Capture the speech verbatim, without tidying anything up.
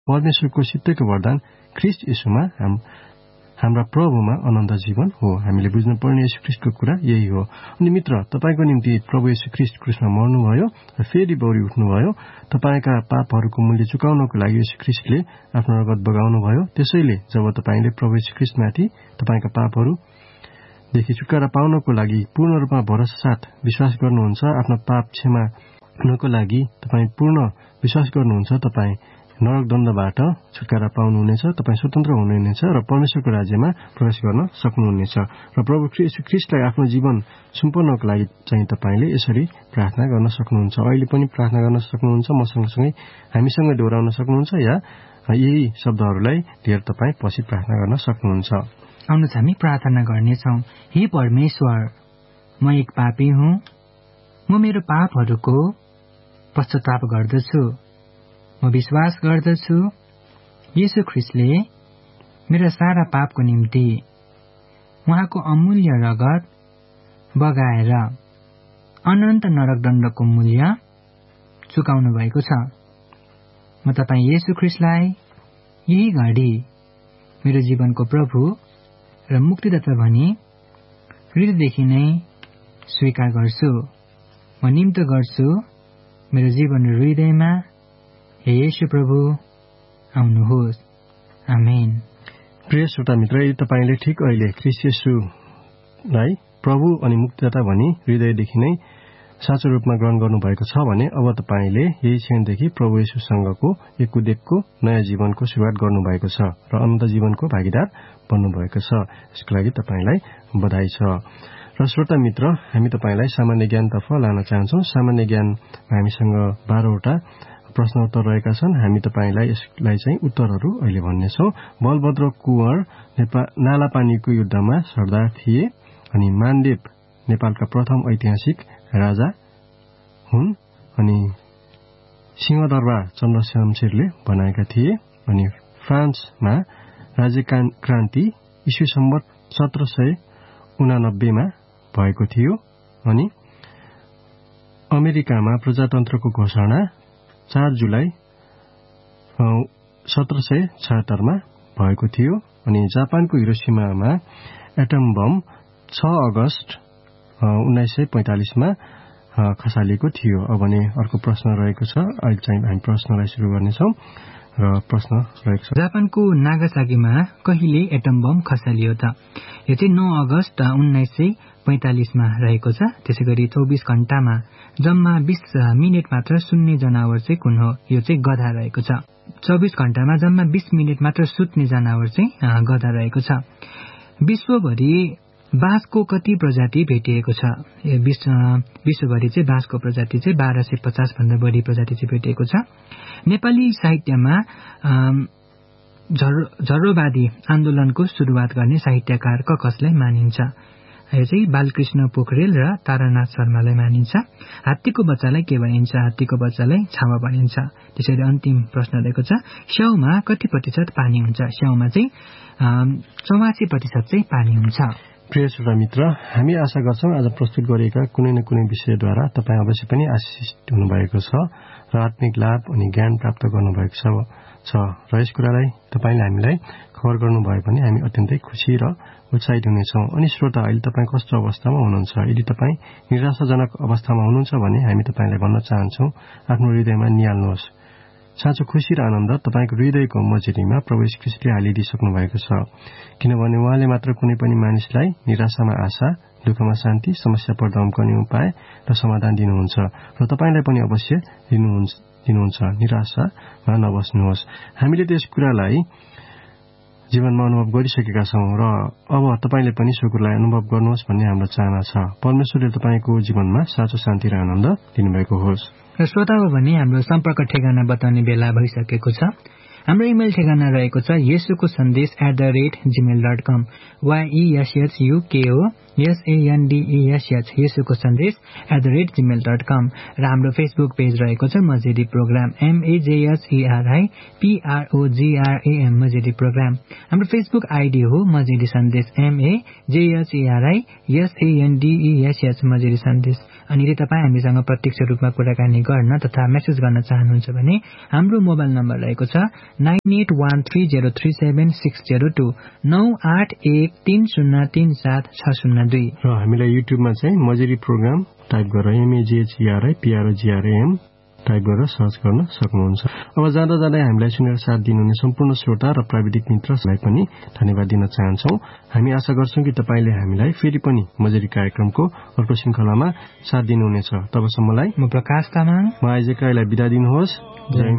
परमेश्वरको सित्तैको वरदान ख्रीष्ट येशूमा हाम हाम्रा प्रभुमा अनन्त जीवन हो। हामीले बुझ्नुपर्ने येशू ख्रीष्टको कुरा यही हो। अनि मित्र, तपाईँको निम्ति प्रभु येशू ख्रीष्ट क्रुसमा मर्नुभयो र फेरि बौरी उठ्नुभयो। तपाईँका पापहरूको मूल्य चुकाउनको लागि येशू ख्रीष्टले आफ्नो रगत बगाउनुभयो। त्यसैले जब तपाईँले प्रभु येशू ख्रीष्टमाथि तपाईँका पापहरूदेखि छुटकारा पाउनको लागि पूर्ण रूपमा भरोसा साथ विश्वास गर्नुहुन्छ, आफ्नो पाप क्षमा हुनको लागि तपाईँ पूर्ण विश्वास गर्नुहुन्छ, तपाईँ नरक दण्डबाट छुटकारा पाउनुहुनेछ, तपाईँ स्वतन्त्र हुनुहुनेछ र परमेश्वरको राज्यमा प्रवेश गर्न सक्नुहुनेछ। र प्रभु येशू ख्रीष्टलाई आफ्नो जीवन सुम्पर्नको लागि चाहिँ तपाईँले यसरी प्रार्थना गर्न सक्नुहुन्छ। अहिले पनि प्रार्थना गर्न सक्नुहुन्छ, म सँगसँगै हामीसँग दोहोऱ्याउन सक्नुहुन्छ, या यही शब्दहरूलाई धेर तपाईँ पछि प्रार्थना गर्न सक्नुहुन्छ। आउनुहोस् हामी प्रार्थना गर्नेछौँ। हे परमेश्वर, म एक पापी हुँ। म मेरो पापहरूको पश्चाताप गर्दछु। म विश्वास गर्दछु येशू ख्रीष्टले मेरा सारा पापको निम्ति उहाँको अमूल्य रगत बगाएर अनन्त नरक दण्डको मूल्य चुकाउनु भएको छ। म तपाईँ येशू ख्रीष्टलाई यही घडी मेरो जीवनको प्रभु र मुक्तिदाता भनी हृदयदेखि नै स्वीकार गर्छु। म निम्त गर्छु मेरो जीवन र हृदयमा। हे येशू प्रभु, आउनुहोस्। आमेन। प्रिय श्रोता मित्र, यदि तपाईँले ठिक अहिले ख्रीष्ट येशूलाई प्रभु अनि मुक्तिदाता भनी हृदयदेखि नै साँचो रूपमा ग्रहण गर्नुभएको छ भने अब तपाईँले यही क्षणदेखि प्रभु येशूसँगको एक उदेकको नयाँ जीवनको सुरुवात गर्नुभएको छ र अनन्त जीवनको भागीदार बन्नुभएको छ। यसको लागि तपाईँलाई बधाई छ। र श्रोता मित्र, हामी तपाईँलाई सामान्य ज्ञानतर्फ लान चाहन्छौँ। सामान्य ज्ञानमा हामीसँग बाह्रवटा प्रश्न उत्तर रहेका छन्। हामी तपाईँलाई यसलाई चाहिँ उत्तरहरू अहिले भन्नेछौँ। बलभद्र कुँवर नेपाल नालापानीको युद्धमा सरदार थिए अनि मानदेव नेपालका प्रथम ऐतिहासिक राजा हुन् अनि सिंहदरबार चन्द्रशमशेरले बनाएका थिए अनि फ्रान्समा राज्य क्रान्ति ईस्वी सम्वत सत्र सय उनानब्बेमा भएको थियो अनि अमेरिकामा प्रजातन्त्रको घोषणा चार जुलाई सत्र सय छहत्तरमा भएको थियो अनि जापानको हिरोसिमामा एटम बम छ अगस्त उन्नाइस सय पैंतालिसमा खसालिएको थियो। अब भने अर्को प्रश्न रहेको छ। अहिले चाहिँ हामी प्रश्नलाई सुरु गर्नेछौँ र प्रश्न रहेको छ, जापानको नागासाकीमा कहिले एटम बम खसालियो त? यो चाहिँ नौ अगस्त उन्नाइस सय पैंतालिसमा रहेको छ। त्यसै गरी चौबिस घण्टामा जम्मा बीस मिनट मात्र सुन्ने जनावर चाहिँ कुन हो? यो चाहिँ गधा रहेको छ। चौबिस घण्टामा जम्मा बीस मिनट मात्र सुत्ने जनावर चाहिँ गधा रहेको छ। विश्वभरि बाँसको कति प्रजाति भेटिएको छ? विश्वभरि चाहिँ बाँसको प्रजाति चाहिँ बाह्र सय पचास भन्दा बढी प्रजाति चाहिँ भेटिएको छ। नेपाली साहित्यमा झर्रोवादी आन्दोलनको सुरुवात गर्ने साहित्यकार क कसलाई मानिन्छ? यो चाहिँ बालकृष्ण पोखरेल र तारानाथ शर्मालाई मानिन्छ। हात्तीको बच्चालाई के भनिन्छ? हात्तीको बच्चालाई छावा भनिन्छ। त्यसैले अन्तिम प्रश्न रहेको छ, स्याउमा कति प्रतिशत पानी हुन्छ? स्याउमा चाहिँ चौवासी प्रतिशत चाहिँ पानी हुन्छ। प्रिय श्रोता मित्र, हामी आशा गर्छौँ आज प्रस्तुत गरिएका कुनै न कुनै विषयद्वारा तपाईँ अवश्य पनि आशिषित हुनुभएको छ र आत्मिक लाभ अनि ज्ञान प्राप्त गर्नुभएको छ र यस कुरालाई तपाईँले हामीलाई खबर गर्नुभयो भने हामी अत्यन्तै खुसी र उत्साहित हुनेछौँ। अनि श्रोता, अहिले तपाईँ कस्तो अवस्थामा हुनुहुन्छ? यदि तपाईँ निराशाजनक अवस्थामा हुनुहुन्छ भने हामी तपाईँलाई भन्न चाहन्छौँ, आफ्नो हृदयमा निहाल्नुहोस्। साँचो खुसी र आनन्द तपाईँको हृदयको मझेरीमा प्रभु येशू ख्रीष्टले हालिदिइसक्नु भएको छ, किनभने उहाँले मात्र कुनै पनि मानिसलाई निराशामा आशा, दुःखमा शान्ति, समस्या पर्दा उम्कने उपाय र समाधान दिनुहुन्छ र तपाईँलाई पनि अवश्य दिनुहुन्छ दिनुहुन्छ निराशामा नबस्नुहोस्। हामीले त्यस कुरालाई जीवनमा अनुभव गरिसकेका छौँ र अब तपाईँले पनि सो कुरालाई अनुभव गर्नुहोस् भन्ने हाम्रो चाहना छ। परमेश्वरले तपाईँको जीवनमा साँचो शान्ति र आनन्द दिनुभएको होस्। र श्रोता हो भने हाम्रो सम्पर्क ठेगाना बताउने बेला भइसकेको छ। हाम्रो इमेल ठेगाना रहेको छ येशूको सन्देश at the rate Gmail dot कम वाईएसएचयुकेओ एसएनडीईएसएच येशूको सन्देश at the rate Gmail dot कम र हाम्रो फेसबुक पेज रहेको छ मजेडी प्रोग्राम एमएजेएसईआरआई पीआरओजीआरएएम मजेडी प्रोग्राम। हाम्रो फेसबुक आईडी हो मजेडी सन्देश एमएजेएसईआरआई एसएनडीईएसएच मजेडी सन्देश। अनि यदि तपाईँ हामीसँग प्रत्यक्ष रूपमा कुराकानी गर्न तथा मेसेज गर्न चाहनुहुन्छ भने हाम्रो मोबाइल नम्बर रहेको छ nine at one three zero three seven six zero two नौ आठ एक तीन शून्य तीन सात छ शून्य दुई र हामीलाई युट्युबमा चाहिँ मजेरी प्रोग्राम टाइप गरेर एमएजिएचइआरआई पिआरओजिआरएएम टाइप गरेर सर्च गर्न सक्नुहुन्छ। अब जाँदा जाँदै हामीलाई सुनेर साथ दिनुहुने सम्पूर्ण श्रोता र प्राविधिक मित्रलाई पनि धन्यवाद दिन चाहन्छौ। हामी आशा गर्छौं कि तपाईले हामीलाई फेरि पनि मजेरी कार्यक्रमको अर्को श्रृंखलामा साथ दिनुहुनेछ। तबसम्मलाई म प्रकाश तामाङ, म आइजेकालाई बिदा दिनुहोस्। जय